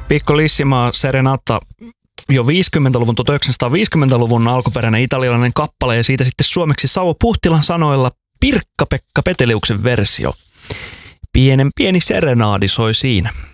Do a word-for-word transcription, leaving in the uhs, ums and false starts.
Piccolissima Serenata, jo viisikymmentäluvun, tuhatyhdeksänsataaviisikymmentäluvun alkuperäinen italialainen kappale ja siitä sitten suomeksi Savo Puhtilan sanoilla Pirkka-Pekka Peteliuksen versio. Pienen pieni serenaadi soi siinä.